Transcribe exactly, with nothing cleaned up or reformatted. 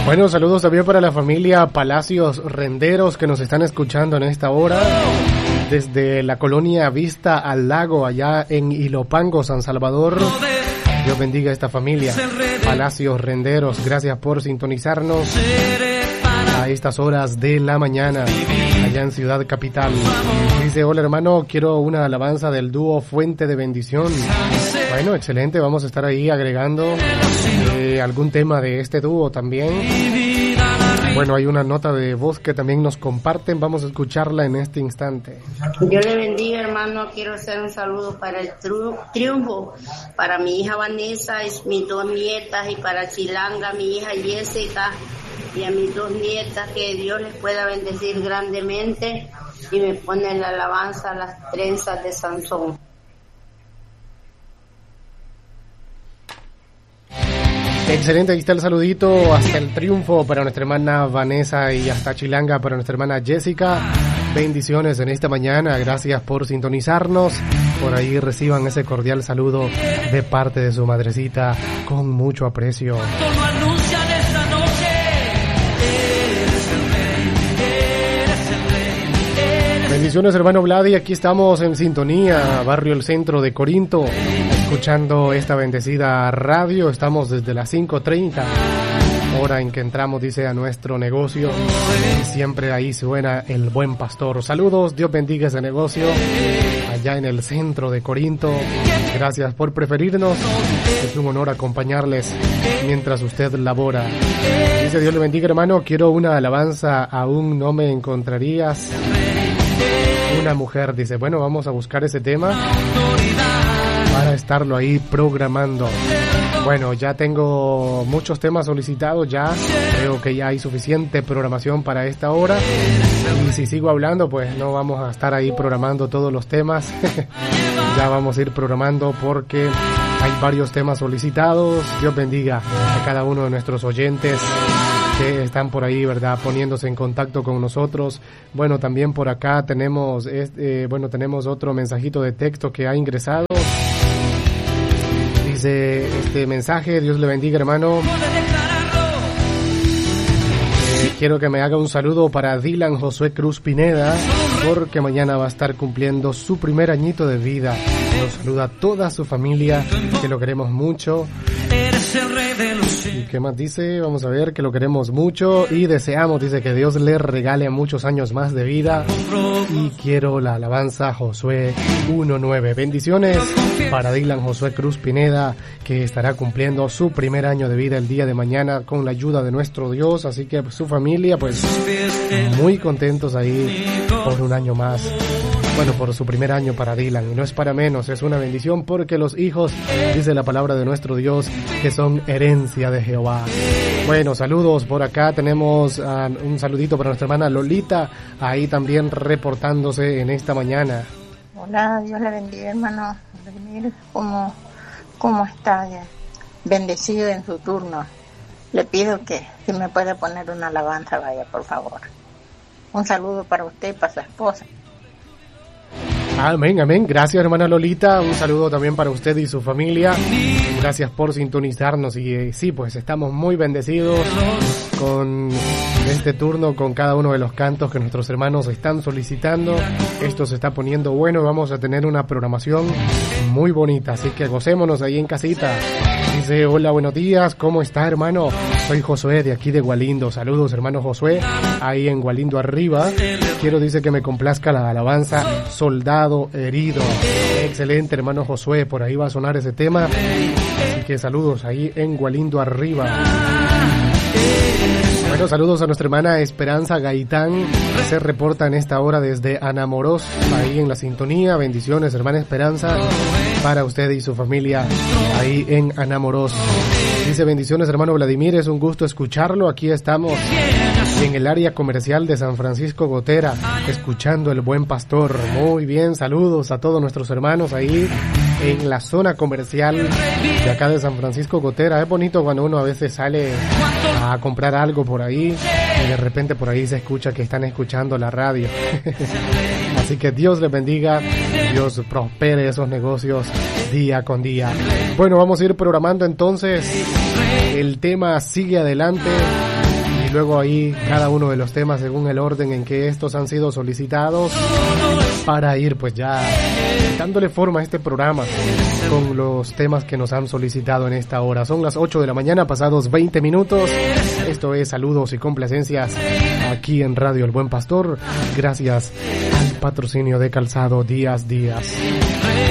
Bueno, saludos también para la familia Palacios Renderos que nos están escuchando en esta hora desde la colonia Vista al Lago, allá en Ilopango, San Salvador. Dios bendiga a esta familia Palacios Renderos. Gracias por sintonizarnos a estas horas de la mañana allá en Ciudad Capital. Dice: hola hermano, quiero una alabanza del dúo Fuente de Bendición. Bueno, excelente, vamos a estar ahí agregando eh, algún tema de este dúo también. Bueno, hay una nota de voz que también nos comparten, vamos a escucharla en este instante. Dios le bendiga, hermano. Quiero hacer un saludo para el triunfo, para mi hija Vanessa y mis dos nietas, y para Chilanga, mi hija Jessica, y a mis dos nietas, que Dios les pueda bendecir grandemente, y me pone la alabanza a las trenzas de Sansón. Excelente, ahí está el saludito hasta el triunfo para nuestra hermana Vanessa y hasta Chilanga para nuestra hermana Jessica. Bendiciones en esta mañana, gracias por sintonizarnos. Por ahí reciban ese cordial saludo de parte de su madrecita con mucho aprecio. Bendiciones hermano Vladi, aquí estamos en sintonía, barrio El Centro de Corinto, escuchando esta bendecida radio. Estamos desde las cinco treinta, hora en que entramos, dice, a nuestro negocio, y siempre ahí suena El Buen Pastor. Saludos, Dios bendiga ese negocio allá en el centro de Corinto. Gracias por preferirnos, es un honor acompañarles mientras usted labora. Dice: Dios le bendiga hermano, quiero una alabanza, aún no me encontrarías. Una mujer, dice. Bueno, vamos a buscar ese tema para estarlo ahí programando. Bueno, ya tengo muchos temas solicitados, ya creo que ya hay suficiente programación para esta hora, y si sigo hablando pues no vamos a estar ahí programando todos los temas. Ya vamos a ir programando porque hay varios temas solicitados. Dios bendiga a cada uno de nuestros oyentes que están por ahí, ¿verdad?, poniéndose en contacto con nosotros. Bueno, también por acá tenemos este, eh, bueno, tenemos otro mensajito de texto que ha ingresado. Dice este mensaje: Dios le bendiga hermano. Eh, quiero que me haga un saludo para Dylan Josué Cruz Pineda, porque mañana va a estar cumpliendo su primer añito de vida. Nos saluda a toda su familia, que lo queremos mucho. ¿Y qué más dice? Vamos a ver, que lo queremos mucho y deseamos, dice, que Dios le regale muchos años más de vida. Y quiero la alabanza Josué uno nueve. Bendiciones para Dylan Josué Cruz Pineda, que estará cumpliendo su primer año de vida el día de mañana con la ayuda de nuestro Dios. Así que su familia, pues, muy contentos ahí por un año más. Bueno, por su primer año para Dylan, y no es para menos, es una bendición, porque los hijos, dice la palabra de nuestro Dios, que son herencia de Jehová. Bueno, saludos por acá, tenemos uh, un saludito para nuestra hermana Lolita, ahí también reportándose en esta mañana. Hola, Dios le bendiga hermano, ¿cómo, cómo está? Bendecido en su turno. Le pido que si me puede poner una alabanza, vaya, por favor. Un saludo para usted y para su esposa. Amén, amén. Gracias hermana Lolita, un saludo también para usted y su familia. Gracias por sintonizarnos y eh, sí, pues estamos muy bendecidos con este turno, con cada uno de los cantos que nuestros hermanos están solicitando. Esto se está poniendo bueno y vamos a tener una programación muy bonita, así que gocémonos ahí en casita. Dice: hola, buenos días, ¿cómo está hermano? Soy Josué de aquí de Gualindo. Saludos hermano Josué, ahí en Gualindo arriba. Quiero, dice, que me complazca la alabanza Soldado Herido. Excelente hermano Josué, por ahí va a sonar ese tema. Así que saludos ahí en Gualindo arriba. Bueno, saludos a nuestra hermana Esperanza Gaitán, se reporta en esta hora desde Anamorós, ahí en la sintonía. Bendiciones hermana Esperanza para usted y su familia ahí en Anamorós. Dice: bendiciones hermano Vladimir, es un gusto escucharlo. Aquí estamos en el área comercial de San Francisco Gotera, escuchando El Buen Pastor. Muy bien, saludos a todos nuestros hermanos ahí en la zona comercial de acá de San Francisco Gotera. Es bonito cuando uno a veces sale a comprar algo por ahí y de repente por ahí se escucha que están escuchando la radio. Así que Dios les bendiga, Dios prospere esos negocios día con día. Bueno, vamos a ir programando entonces. El tema sigue adelante y luego ahí cada uno de los temas según el orden en que estos han sido solicitados para ir pues ya dándole forma a este programa con los temas que nos han solicitado en esta hora. Son las ocho de la mañana, pasados veinte minutos. Esto es saludos y complacencias aquí en Radio El Buen Pastor, gracias al patrocinio de Calzado Díaz Díaz.